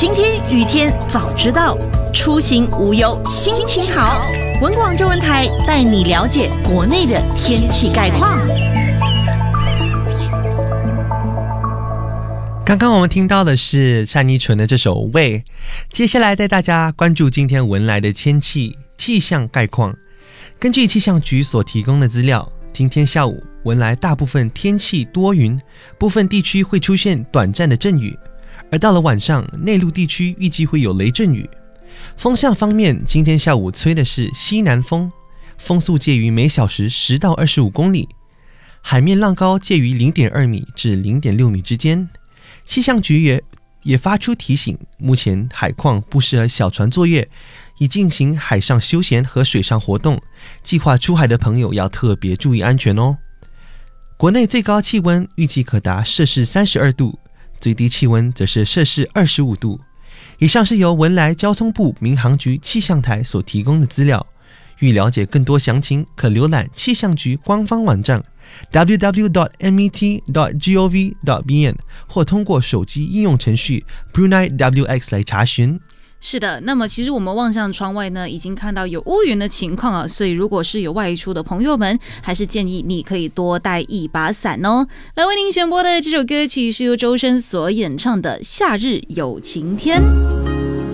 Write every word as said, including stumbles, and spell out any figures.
晴天雨天早知道，出行无忧心情好。文广中文台带你了解国内的天气概况。 刚刚我们听到的是单依纯的这首《喂》，接下来带大家关注今天文来的天气气象概况。根据气象局所提供的资料，今天下午文来大部分天气多云，部分地区会出现短暂的阵雨，而到了晚上，内陆地区预计会有雷阵雨。风向方面，今天下午吹的是西南风，风速介于每小时十到二十五公里，海面浪高介于 零点二米至 零点六米之间。气象局也也发出提醒，目前海况不适合小船作业，以进行海上休闲和水上活动，计划出海的朋友要特别注意安全哦。国内最高气温预计可达摄氏三十二度，最低气温则是摄氏二十五度。以上是由文来交通部民航局气象台所提供的资料，欲了解更多详情，可浏览气象局官方网站 double-u double-u double-u dot met dot gov dot b n 或通过手机应用程序 Brunei W X 来查询。 是的，那么其实我们望向窗外呢，已经看到有乌云的情况啊，所以如果是有外出的朋友们，还是建议你可以多带一把伞哦。来为您选播的这首歌曲是由周深所演唱的《夏日有晴天》。